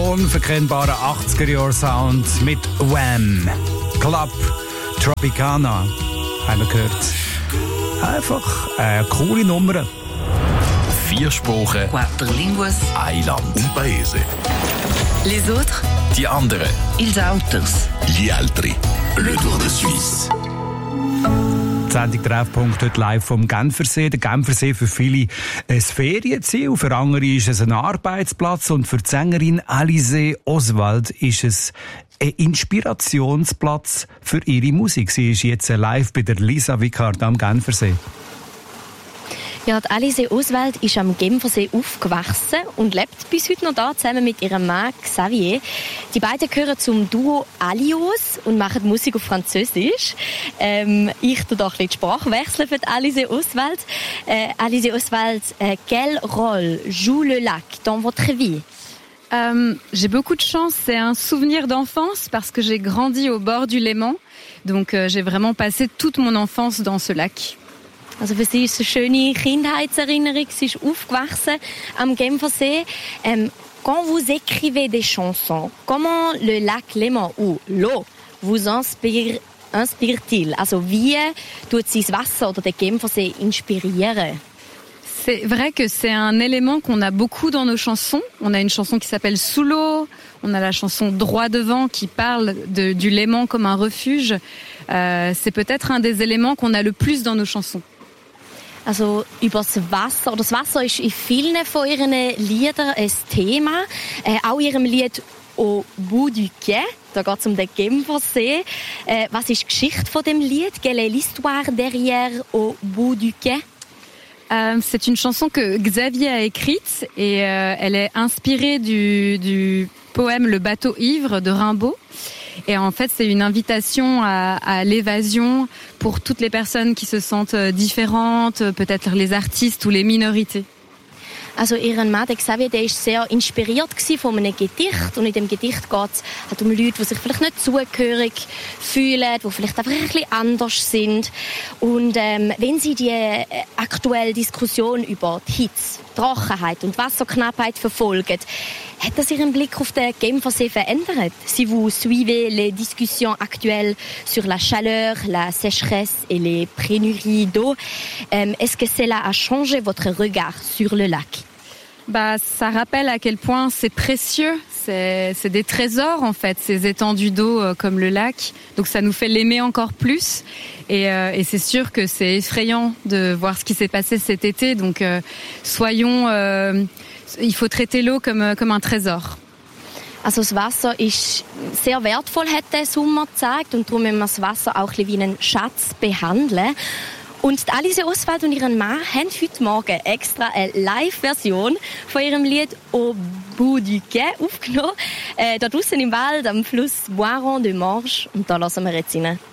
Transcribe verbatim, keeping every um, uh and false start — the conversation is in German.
unverkennbaren achtziger-Jahr-Sound mit Wham! Club Tropicana haben wir gehört. Einfach eine coole Nummer. Vier Sprachen, Quattro linguas, ein Land. Un paese. les autres, Die anderen. ils autres. Gli altri. Le Tour de Suisse. Die Sendung Treffpunkt heute live vom Genfersee. Der Genfersee für viele ein Ferienziel, für andere ist es ein Arbeitsplatz und für die Sängerin Alizée Oswald ist es ein Inspirationsplatz für ihre Musik. Sie ist jetzt live bei der Lisa Vicard am Genfersee. Ja, die Alizée Oswald ist am Genfersee aufgewachsen und lebt bis heute noch da zusammen mit ihrem Mann Xavier. Die beiden gehören zum Duo Alios und machen Musik auf Französisch. Ähm, ich tue doch ein bisschen die Sprache wechseln für die Alizée Oswald. Äh, Alizée Oswald, äh, quel rôle joue le lac dans votre vie? Euh, j'ai beaucoup de chance, c'est un souvenir d'enfance parce que j'ai grandi au bord du Léman. Donc euh, j'ai vraiment passé toute mon enfance dans ce lac. Also für sie ist es eine schöne Kindheitserinnerung. Sie ist aufgewachsen am Genfersee. Ähm, quand vous écrivez des chansons, comment le lac Léman ou l'eau vous inspire, inspire-t-il? Also wie tut sie das Wasser oder der Genfersee inspirieren? C'est vrai que c'est un élément qu'on a beaucoup dans nos chansons. On a une chanson qui s'appelle Sous l'eau, on a la chanson Droit devant qui parle de, du Léman comme un refuge. Euh, c'est peut-être un des éléments qu'on a le plus dans nos chansons. Also über das Wasser. Das Wasser ist in vielen von ihren Liedern ein Thema. Äh, auch in ihrem Lied «Au bout du quai». Da geht es um den Genfersee. Äh, was ist die Geschichte von dem Lied? Quelle est l'histoire derrière «Au bout du quai»? Euh, c'est une chanson que Xavier a écrite et euh, elle est inspirée du, du poème Le bateau ivre de Rimbaud. Et en fait, c'est une invitation à, à l'évasion pour toutes les personnes qui se sentent différentes, peut-être les artistes ou les minorités. Also ihren Mann, der Xavier, der ist sehr inspiriert von einem Gedicht. Und in dem Gedicht geht es halt um Leute, die sich vielleicht nicht zugehörig fühlen, die vielleicht einfach ein bisschen anders sind. Und ähm, wenn sie die äh, aktuelle Diskussion über die Hitze, Trockenheit und Wasserknappheit verfolgen, hat das Ihren Blick auf den Genfersee verändert? Si vous suivez les discussions actuelles sur la chaleur, la sécheresse et les pénuries d'eau, euh, est-ce que cela a changé votre regard sur le lac? Bah, ça rappelle à quel point c'est précieux. C'est, c'est des trésors, en fait, ces étendues d'eau euh, comme le lac. Donc ça nous fait l'aimer encore plus. Et, euh, et c'est sûr que c'est effrayant de voir ce qui s'est passé cet été. Donc euh, soyons... Euh, il faut traiter l'eau comme, comme un Trésor. Also das Wasser ist sehr wertvoll, hat der Sommer gezeigt. Und darum müssen wir das Wasser auch ein bisschen wie einen Schatz behandeln. Und die Alizée Oswald und ihren Mann haben heute Morgen extra eine Live-Version von ihrem Lied «Au bout du quai» aufgenommen. Äh, da draussen im Wald, am Fluss Boiron de Morges. Und da lassen wir jetzt rein.